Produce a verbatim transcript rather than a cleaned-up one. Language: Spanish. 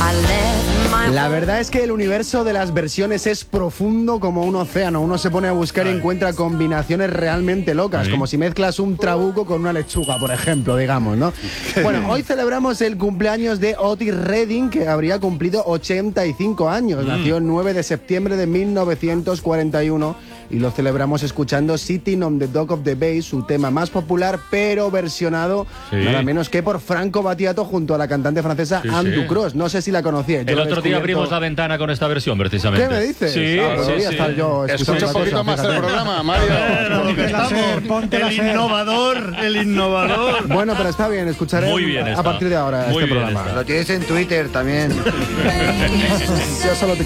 La verdad es que el universo de las versiones es profundo como un océano. Uno se pone a buscar y encuentra combinaciones realmente locas, ¿sí? Como si mezclas un trabuco con una lechuga, por ejemplo, digamos, ¿no? Bueno, hoy celebramos el cumpleaños de Otis Redding, que habría cumplido ochenta y cinco años. Mm. Nació el nueve de septiembre de mil novecientos cuarenta y uno y lo celebramos escuchando Sitting on the Dock of the Bay, su tema más popular, pero versionado, sí, nada menos que por Franco Battiato junto a la cantante francesa sí, Anne sí. Ducros. No sé si la conocíais. El otro día abrimos la ventana con esta versión, precisamente. ¿Qué me dices? Sí, ah, sí, sí, sí. Yo escucha un poquito más el programa, Mario. El innovador, el innovador. Bueno, pero está bien, escucharé Muy bien a partir de ahora Muy este bien programa. está. Lo tienes en Twitter también. Yo solo te